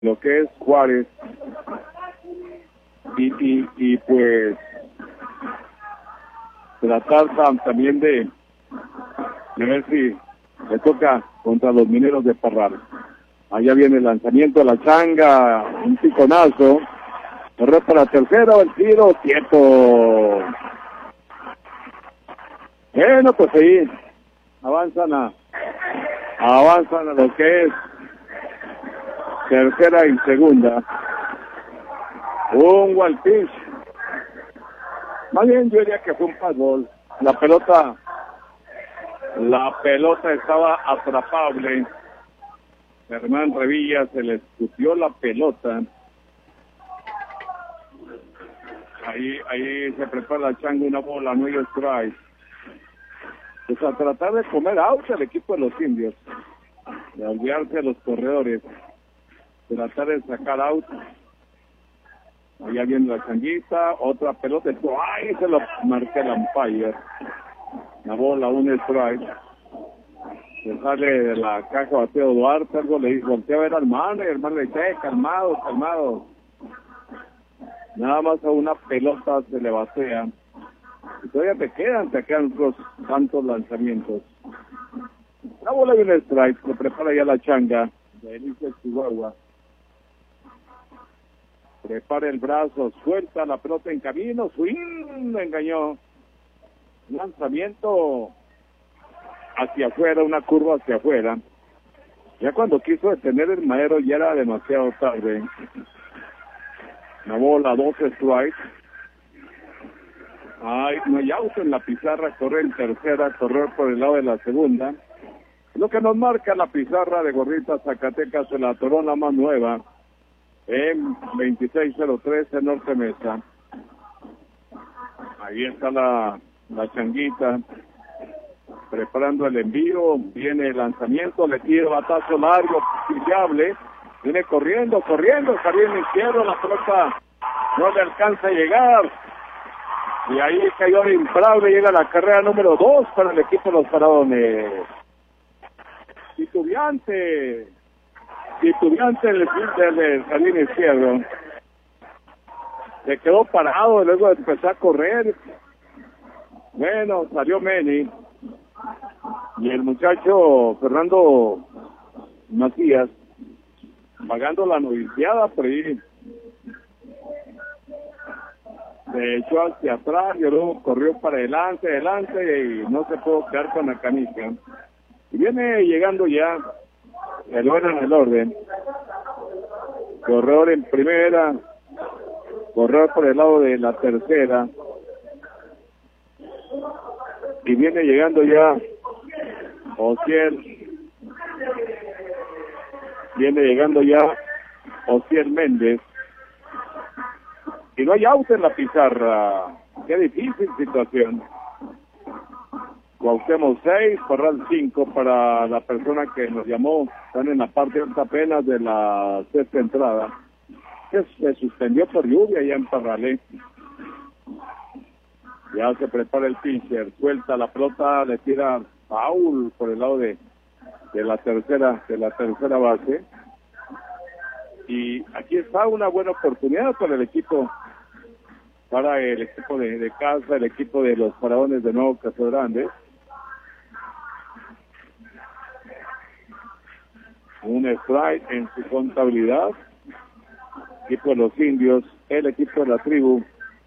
lo que es Juárez, y pues tratar también de ver si le toca contra los Mineros de Parral. Allá viene el lanzamiento de la changa, un piconazo, corre para tercero, el tiro, quieto. Bueno, pues ahí avanzan a lo que es tercera y segunda. Un wild pitch. Más bien yo diría que fue un fastball. La pelota estaba atrapable. Germán Revilla se le escupió la pelota. Ahí se prepara la changa, una bola, no hay strike. Pues a tratar de comer out el equipo de los indios. De olvidarse de los corredores. Tratar de sacar out. Allá viene la changuita, otra pelota. ¡Ay! Se lo marca el umpire. La bola, un strike. Se sale de la caja bateo Duarte, algo le dice, voltea a ver al mano, y el mano le dice, calmado. Nada más a una pelota se le vacía. Y todavía te quedan otros tantos lanzamientos. La bola y un strike, se prepara ya la changa de Elise Chihuahua. Prepara el brazo, suelta la pelota en camino, swing, le engañó. Lanzamiento hacia afuera, una curva hacia afuera. Ya cuando quiso detener el Madero ya era demasiado tarde. La bola, 2 strikes. No hay auto en la pizarra, corre en tercera, correr por el lado de la segunda. Lo que nos marca la pizarra de Gorritas Zacatecas de la Torona más nueva, en 2603 en Norte Mesa. Ahí está la changuita preparando el envío, viene el lanzamiento, le tira batazo largo, fiable, viene corriendo, jardín izquierdo, la pelota no le alcanza a llegar, y ahí cayó imparable, llega la carrera número 2 para el equipo de los Faraones. Titubeante el filtro del jardín izquierdo, se quedó parado, luego empezó a correr. Bueno, salió Meni, y el muchacho Fernando Macías, pagando la noviciada por ahí, se echó hacia atrás y luego corrió para adelante, y no se pudo quedar con la camisa. Y viene llegando ya el orden en el orden. Corredor en primera, corredor por el lado de la tercera. Y viene llegando ya Ociel Méndez. Y no hay auto en la pizarra. Qué difícil situación. Cuauhtémoc 6, Parral 5 para la persona que nos llamó. Están en la parte alta apenas de la sexta entrada. Que se suspendió por lluvia ya en Parral. Ya se prepara el pitcher, suelta la pelota, le tira Paul por el lado de la tercera base. Y aquí está una buena oportunidad para el equipo de casa, el equipo de los Faraones de Nuevo Casagrandes. Un strike en su contabilidad. Equipo de los indios, el equipo de la tribu.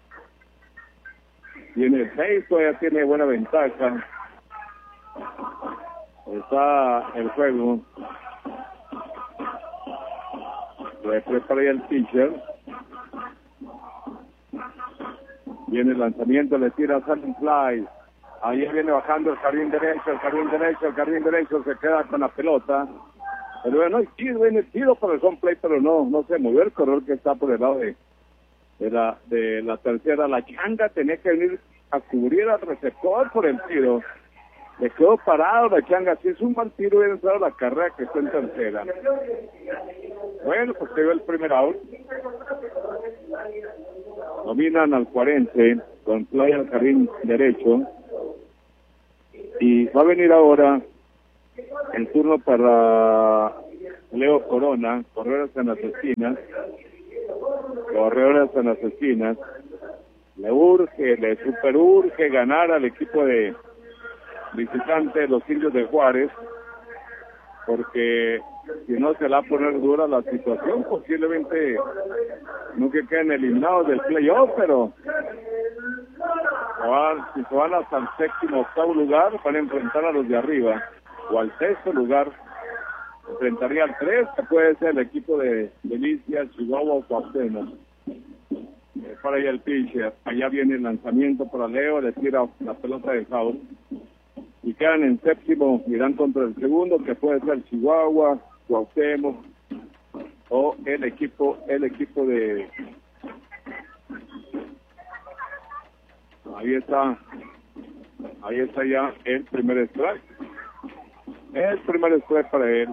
Tiene el 6, todavía tiene buena ventaja. Está el juego. Le prepara ya el pitcher. Viene el lanzamiento, le tira Salin Fly. Ahí viene bajando el jardín derecho, se queda con la pelota. Pero bueno, viene el tiro para el home plate, pero no se movió el corredor que está por el lado de la tercera. La changa tenía que venir a cubrir al receptor por el tiro. Le quedó parado la changa. Si es un mal tiro, hubiera entrado la carrera que está en tercera. Bueno, pues quedó el primer out. Dominan al 40 con fly al jardín derecho. Y va a venir ahora el turno para Leo Corona, corredores en las esquinas. Corredores en las esquinas. Le super urge ganar al equipo de visitante de los Indios de Juárez, porque si no se la va a poner dura la situación, posiblemente nunca queden eliminados del playoff, pero si se van hasta el séptimo, octavo lugar, van a enfrentar a los de arriba, o al sexto lugar, enfrentaría al 3, que puede ser el equipo de Delicias, Chihuahua o Cuauhtémoc. Para allá el pitcher, allá viene el lanzamiento para Leo, le tira la pelota de foul, y quedan en séptimo, irán contra el segundo, que puede ser Chihuahua, Cuauhtémoc, o el equipo de... Ahí está ya el primer strike. El primer strike para él.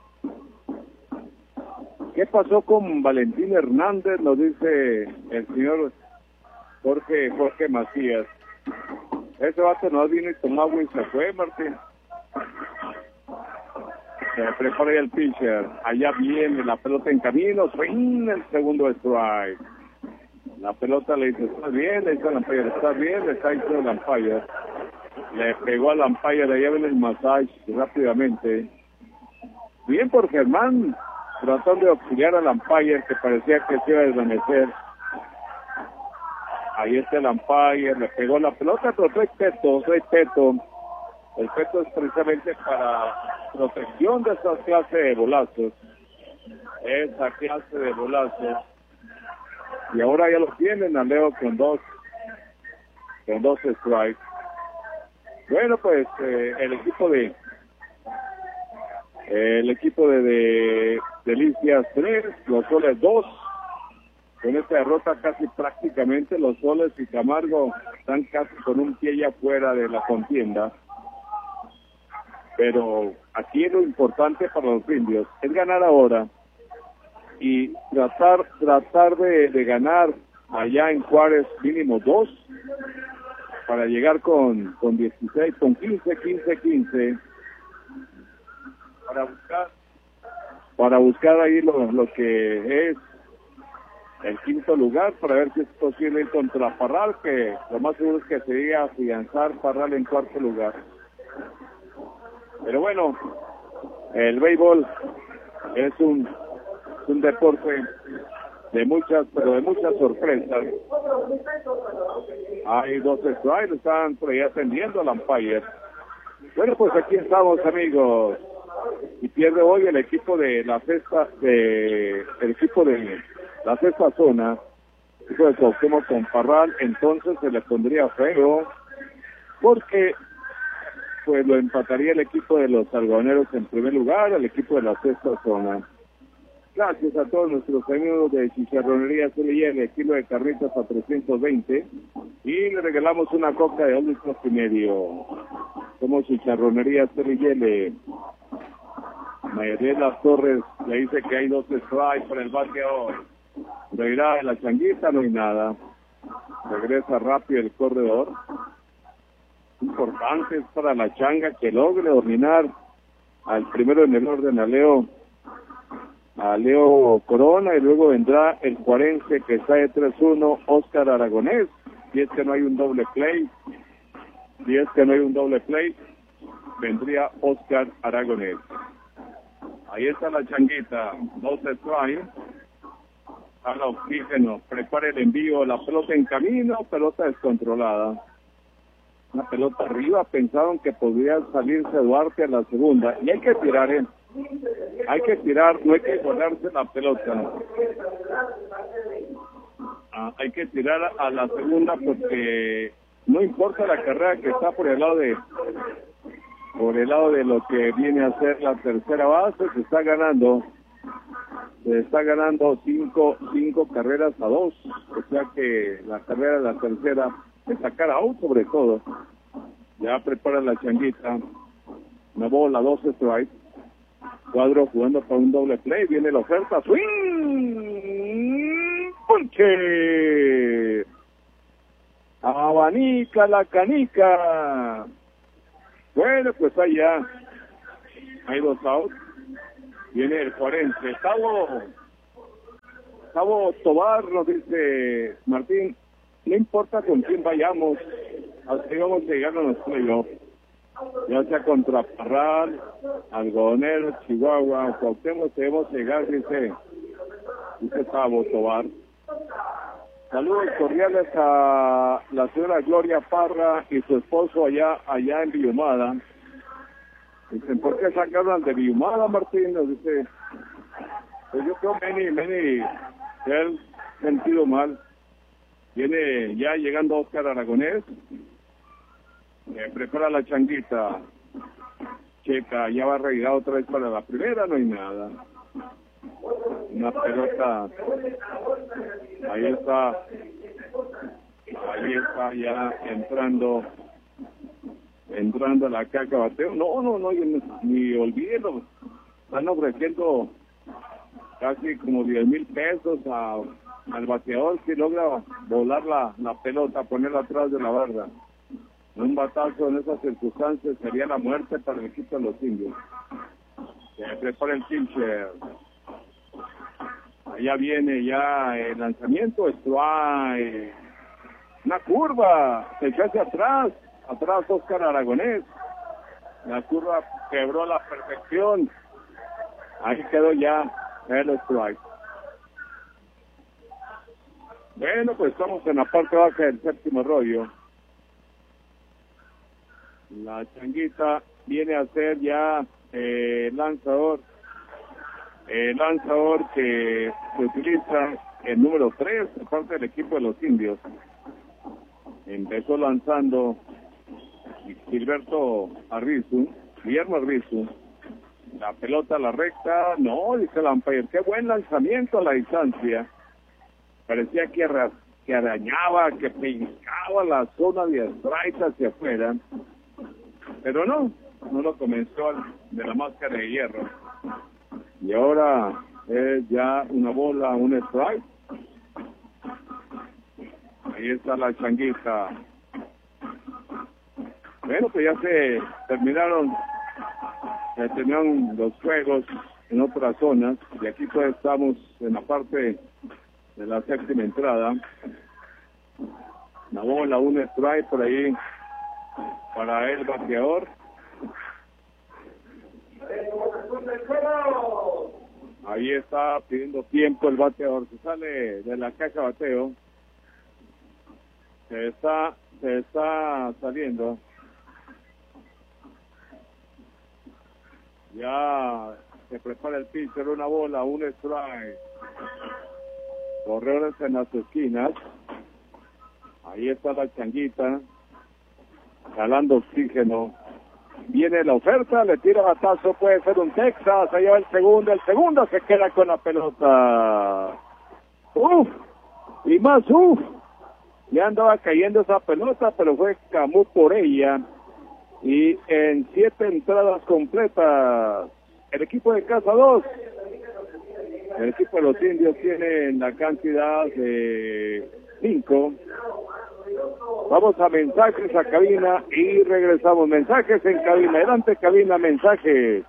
¿Qué pasó con Valentín Hernández? Nos dice el señor Jorge Macías. Ese vato no vino y tomó agua y se fue, Martín. Se prepara ya el pitcher. Allá viene la pelota en camino. Swing, el segundo strike. La pelota le dice, ¿estás bien? Le dice al umpire, ¿estás bien? Le está diciendo el umpire. Le pegó al umpire, allá viene el massage rápidamente. Bien por Germán, tratando de auxiliar al umpire, que parecía que se iba a desvanecer. Ahí está el umpire, le pegó la pelota, pero soy peto. El peto es precisamente para protección de esa clase de bolazos. Esa clase de bolazos. Y ahora ya lo tienen a Leo con dos strikes. Bueno, pues el equipo de Delicias 3, los Soles 2. Con esta derrota casi prácticamente los Soles y Camargo están casi con un pie ya fuera de la contienda. Pero aquí lo importante para los indios es ganar ahora y tratar de ganar allá en Juárez mínimo 2 para llegar con 16, con 15 para buscar ahí lo que es el quinto lugar, para ver si es posible ir contra Parral, que lo más seguro es que sería afianzar Parral en cuarto lugar. Pero bueno, el béisbol es un deporte de muchas sorpresas. Hay dos strikes, están por ahí atendiendo al umpire. Bueno, pues aquí estamos, amigos. Y pierde hoy el equipo de la sexta zona, el equipo de Cuauhtémoc con Parral. Entonces se le pondría feo, porque pues lo empataría el equipo de los algodoneros en primer lugar, el equipo de la sexta zona. Gracias a todos nuestros amigos de Chicharronería CLL, kilo de carritas a 320, y le regalamos una coca de 2 litros y medio. Somos Chicharronería CLL. Mayred Las Torres le dice que hay 2 strikes para el bateador. Reirá en la changuita, no hay nada. Regresa rápido el corredor. Importante es para la changa que logre dominar al primero en el orden a Leo Corona, y luego vendrá el cuarense que está de 3-1, Oscar Aragonés. Si es que no hay un doble play, vendría Oscar Aragonés. Ahí está la changuita, 2 strikes, al oxígeno, prepara el envío, la pelota en camino, pelota descontrolada. Una pelota arriba, pensaron que podría salirse Duarte a la segunda, y hay que tirar, no hay que guardarse la pelota. Hay que tirar a la segunda, porque no importa la carrera que está por el lado de lo que viene a ser la tercera base. Se está ganando 5 carreras a 2, o sea que la carrera de la tercera es sacar out sobre todo. Ya prepara la changuita, una bola, 2 strikes. Cuadro jugando para un doble play, viene la oferta, swing, ponche, abanica la canica. Bueno, pues allá hay 2 outs. Viene el forense. Gustavo Tobar nos dice, Martín, no importa con quién vayamos, así vamos a llegar a los playoffs. Ya sea contra Parral, Algodonero, Chihuahua, Cuauhtémoc, debemos llegar, dice Gustavo Tobar. Saludos cordiales a la señora Gloria Parra y su esposo allá en Villahumada. Dicen, ¿por qué sacaron de Villahumada, Martín? Nos dice, pues yo creo Meni, se ha sentido mal. Viene ya llegando Oscar Aragonés. Prepara la changuita. Checa, ya va revirado otra vez para la primera, no hay nada. Una pelota. Ahí está ya entrando a la caca bateo. No, ni olvídelo. Están ofreciendo casi como 10,000 pesos al bateador si logra volar la pelota, ponerla atrás de la barda. Un batazo en esas circunstancias sería la muerte para el equipo de los indios. Se prepara el pitcher. Allá viene ya el lanzamiento, strike. Una curva, se echó hacia atrás Oscar Aragonés. La curva quebró a la perfección. Ahí quedó ya el strike. Bueno, pues estamos en la parte baja del séptimo rollo. La changuita viene a ser ya lanzador que se utiliza el número 3 por parte del equipo de los indios. Empezó lanzando Guillermo Arvizu. La pelota a la recta, no, dice el umpire, qué buen lanzamiento a la distancia. Parecía que arañaba, que pellizcaba la zona de strike hacia afuera. Pero no lo comenzó de la máscara de hierro. Y ahora es ya una bola, un strike. Ahí está la changuita. Bueno, pues ya se terminaron los juegos en otras zonas. Y aquí pues estamos en la parte de la séptima entrada. Una bola, un strike por ahí para el bateador. Ahí está pidiendo tiempo el bateador. Se sale de la caja bateo. Se está saliendo. Ya se prepara el pitcher, una bola, un strike. Corredores en las esquinas. Ahí está la changuita, jalando oxígeno. Viene la oferta, le tira batazo, puede ser un Texas, ahí va el segundo se queda con la pelota. Y más ya andaba cayendo esa pelota, pero fue Camus por ella. Y en 7 entradas completas, el equipo de Casa 2, el equipo de los indios tiene la cantidad de 5. Vamos a mensajes a cabina y regresamos. Mensajes en cabina. Adelante, cabina, mensajes.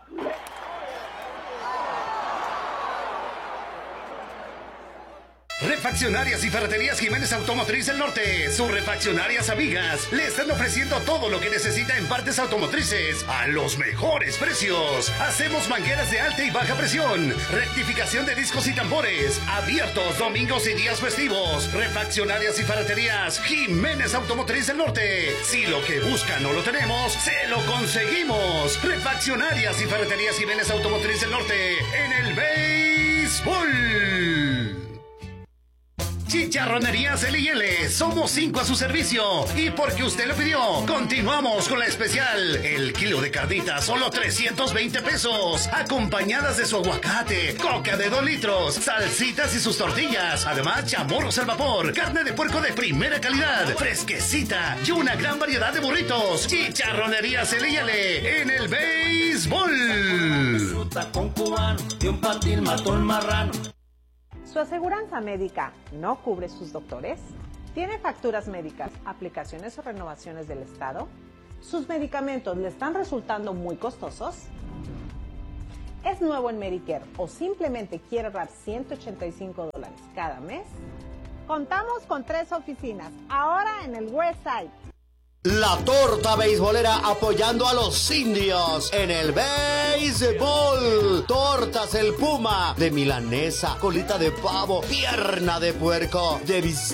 Refaccionarias y Ferreterías Jiménez Automotriz del Norte, sus refaccionarias amigas, le están ofreciendo todo lo que necesita en partes automotrices a los mejores precios. Hacemos mangueras de alta y baja presión, rectificación de discos y tambores, abiertos domingos y días festivos. Refaccionarias y Ferreterías Jiménez Automotriz del Norte. Si lo que busca no lo tenemos, se lo conseguimos. Refaccionarias y Ferreterías Jiménez Automotriz del Norte en el béisbol. Chicharronerías L&L, somos 5 a su servicio. Y porque usted lo pidió, continuamos con la especial. El kilo de carnitas, solo 320 pesos. Acompañadas de su aguacate, coca de 2 litros, salsitas y sus tortillas. Además, chamorros al vapor, carne de puerco de primera calidad, fresquecita y una gran variedad de burritos. Chicharronerías L&L, en el béisbol. Con cubano y un patín mató el marrano. ¿Su aseguranza médica no cubre sus doctores? ¿Tiene facturas médicas, aplicaciones o renovaciones del Estado? ¿Sus medicamentos le están resultando muy costosos? es nuevo en Medicare o simplemente quiere ahorrar $185 cada mes, contamos con 3 oficinas, ahora en el West Side. La torta beisbolera apoyando a los indios en el béisbol. Tortas El Puma, de milanesa, colita de pavo, pierna de puerco, de bistec